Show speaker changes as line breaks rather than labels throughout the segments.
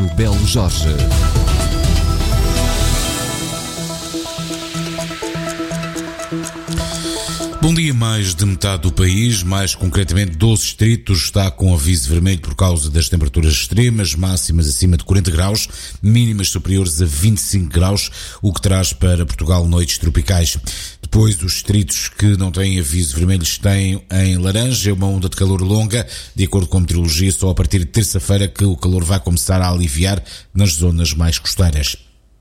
Belo Jorge.
Bom dia. Mais de metade do país, mais concretamente 12 distritos, está com aviso vermelho por causa das temperaturas extremas, máximas acima de 40 graus, mínimas superiores a 25 graus, o que traz para Portugal noites tropicais. Depois, os distritos que não têm aviso vermelho têm em laranja, uma onda de calor longa. De acordo com a meteorologia, só a partir de terça-feira que o calor vai começar a aliviar nas zonas mais costeiras.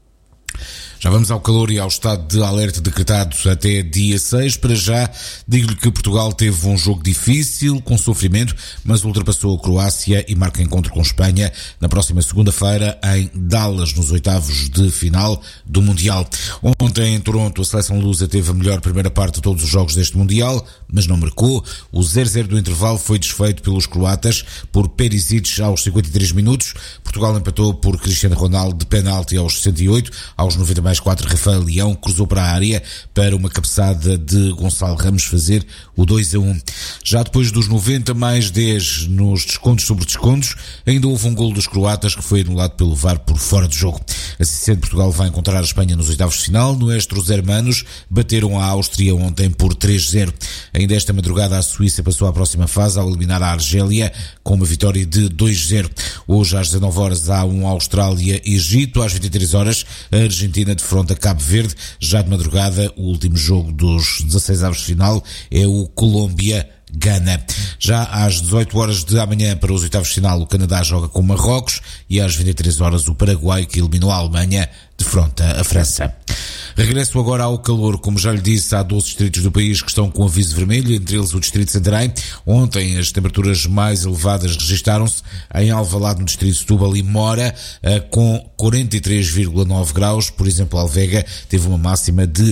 Já vamos ao calor e ao estado de alerta decretado até dia 6. Para já, digo-lhe que Portugal teve um jogo difícil, com sofrimento, mas ultrapassou a Croácia e marca encontro com Espanha na próxima segunda-feira em Dallas, nos oitavos de final do Mundial. Ontem em Toronto, a seleção lusa teve a melhor primeira parte de todos os jogos deste Mundial, mas não marcou. O 0-0 do intervalo foi desfeito pelos croatas por Perisic aos 53 minutos. Portugal empatou por Cristiano Ronaldo de penalti aos 68, aos 90 mais 4, Rafael Leão cruzou para a área para uma cabeçada de Gonçalo Ramos fazer o 2-1. Já depois dos 90 mais 10 nos descontos sobre descontos, ainda houve um golo dos croatas que foi anulado pelo VAR por fora de jogo. Assim sendo, Portugal vai encontrar a Espanha nos oitavos de final. Nuestros hermanos bateram a Áustria ontem por 3-0. Ainda esta madrugada a Suíça passou à próxima fase ao eliminar a Argélia com uma vitória de 2-0. Hoje às 19 horas há um Austrália-Egito. Às 23 horas a Argentina defronta Cabo Verde. Já de madrugada, o último jogo dos 16avos de final é o Colômbia-Gana. Já às 18 horas de amanhã, para os oitavos de final, o Canadá joga com Marrocos e às 23 horas o Paraguai, que eliminou a Alemanha, defronta a França. Regresso agora ao calor. Como já lhe disse, há 12 distritos do país que estão com aviso vermelho, entre eles o distrito de Santarém. Ontem as temperaturas mais elevadas registaram-se em Alvalade, no distrito de Setúbal e Mora, com 43,9 graus. Por exemplo, Alvega teve uma máxima de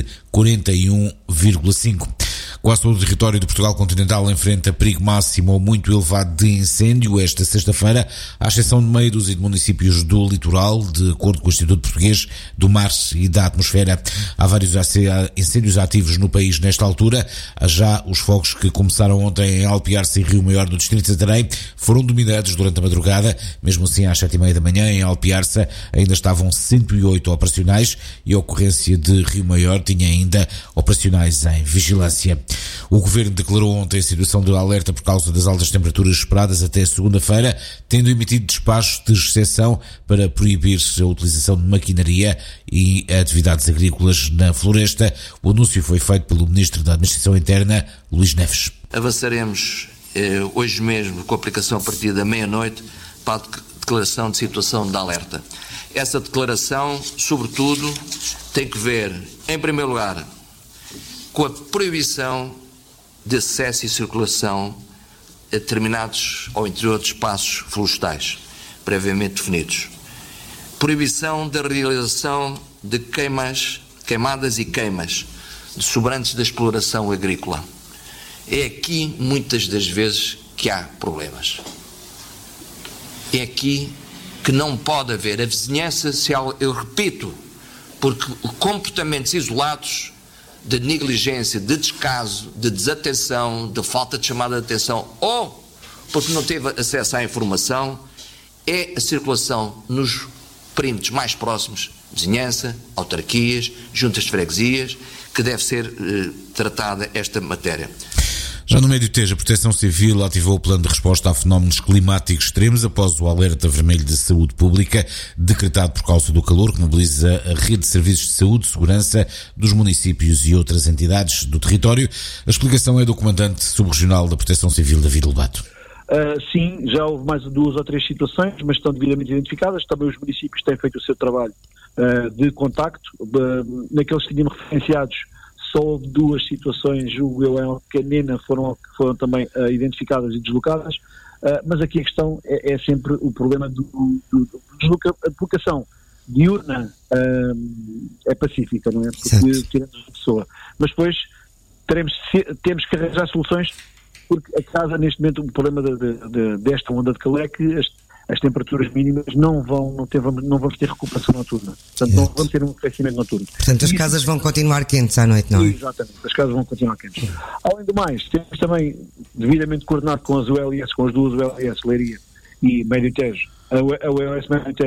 41,5. Quase todo o território de Portugal continental enfrenta perigo máximo ou muito elevado de incêndio esta sexta-feira, à exceção de meia dúzia de municípios do litoral, de acordo com o Instituto Português do Mar e da Atmosfera. Há vários incêndios ativos no país nesta altura. Já os fogos que começaram ontem em Alpiarça e Rio Maior, no distrito de Santarém, foram dominados durante a madrugada. Mesmo assim, às 7h30 da manhã, em Alpiarça, ainda estavam 108 operacionais e a ocorrência de Rio Maior tinha ainda operacionais em vigilância. O Governo declarou ontem a situação de alerta por causa das altas temperaturas esperadas até segunda-feira, tendo emitido despachos de exceção para proibir a utilização de maquinaria e atividades agrícolas na floresta. O anúncio foi feito pelo Ministro da Administração Interna, Luís Neves.
Avançaremos hoje mesmo, com a aplicação a partir da meia-noite, para a declaração de situação de alerta. Essa declaração, sobretudo, tem que ver, em primeiro lugar, com a proibição de acesso e circulação a determinados ou interior de espaços florestais, previamente definidos. Proibição da realização de queimadas e queimas de sobrantes da exploração agrícola. É aqui, muitas das vezes, que há problemas. É aqui que não pode haver a vizinhança, eu repito, porque comportamentos isolados de negligência, de descaso, de desatenção, de falta de chamada de atenção ou porque não teve acesso à informação, é a circulação nos perímetros mais próximos, vizinhança, autarquias, juntas de freguesias, que deve ser tratada esta matéria.
Já no Médio Tejo, a Proteção Civil ativou o plano de resposta a fenómenos climáticos extremos após o alerta vermelho de saúde pública decretado por causa do calor, que mobiliza a rede de serviços de saúde e segurança dos municípios e outras entidades do território. A explicação é do comandante subregional da Proteção Civil, David Lobato.
Sim, já houve mais de 2 ou 3 situações, mas estão devidamente identificadas. Também os municípios têm feito o seu trabalho de contacto. Naqueles que tínhamos referenciados, só houve 2 situações, julgo eu, em Canena, foram também identificadas e deslocadas, mas aqui a questão é sempre o problema a deslocação diurna é pacífica, não é? Porque tiramos a pessoa. Mas depois temos que arranjar soluções, porque a casa, neste momento, o problema desta onda de calor é que as temperaturas mínimas não vamos ter recuperação noturna. Portanto, não vamos ter um aquecimento noturno.
Portanto, as casas vão continuar quentes à noite, não é?
Exatamente, as casas vão continuar quentes. Além do mais, temos também, devidamente coordenado com as ULS, com as 2 ULS, Leiria e Médio Tejo, a ULS Médio Tejo